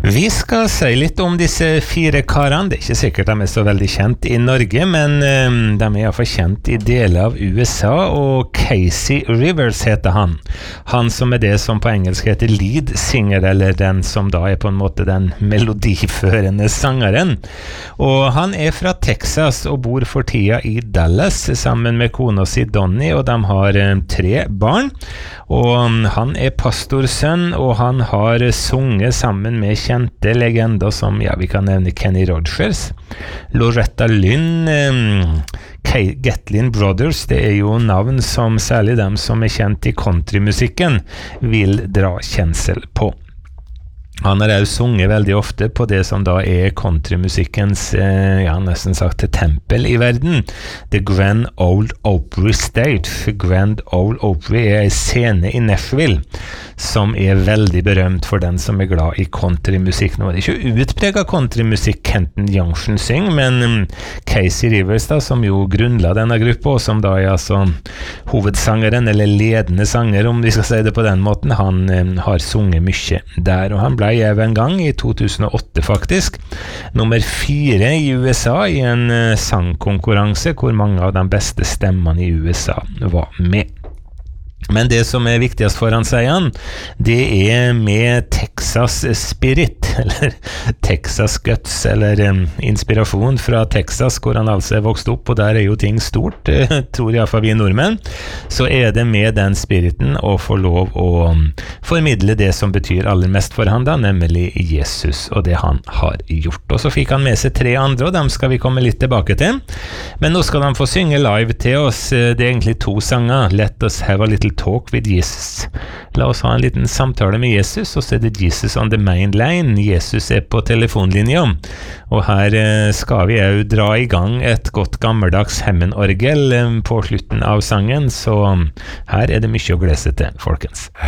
Vi skal si litt om disse fire karene. Det ikke sikkert de så veldig kjent i Norge, men de I hvert fall kjent I deler av USA, og Casey Rivers heter han. Han som det som på engelsk heter lead singer, eller den som da på en måte den melodiførende sangeren. Og han fra Texas og bor for tida I Dallas sammen med kona si Donnie, og de har 3 barn. Og han pastorsønn, og han har sunget sammen med kjente legender som, ja, vi kan nevne Kenny Rogers, Loretta Lynn, Gatlin Brothers. Det jo navn som særlig dem som kjent I countrymusikken vil dra kjensel på. Han har også sunget veldig ofte på det som da countrymusikkens, ja, nesten sagt tempel I verden. The Grand Ole Opry Stage. Grand Ole Opry en scene I Nashville, som veldig berømt for den som glad I countrymusikk. Nå det ikke utpreget countrymusikk Kenton Junction syng, men Casey Rivers da, som jo grunnla denne gruppa, og som da altså hovedsangeren, eller ledende sanger, om vi skal si det på den måten, han har sunget mye der, og han ble en gang I 2008 faktisk, nummer 4 I USA I en sangkonkurranse hvor mange av de beste stemmene I USA var med. Men det som viktigast for han, sier han, det med Texas Spirit, eller Texas Guts, eller inspirasjon fra Texas, hvor han altså vokst opp, og der jo ting stort, tror I hvert fall vi nordmenn, så det med den spiriten å få lov å formidle det som betyr aller mest for han da, nemlig Jesus og det han har gjort. Og så fikk han med seg 3 andre, og dem skal vi komme litt tilbake til. Men nå skal han få synge live til oss. Det egentlig 2 sanger. Let us have a little talk with Jesus. La oss ha en liten samtale med Jesus, og så det Jesus on the main line. Jesus på telefonlinja, og her skal vi jo dra I gang et godt gammeldags Hammond-orgel på slutten av sangen, så her det mye å glede seg til, folkens.